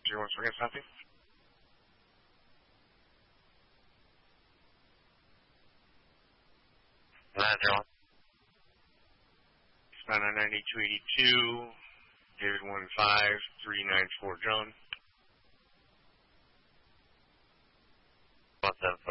once again, something. John. Spanner 9282, David 15394, John. 175.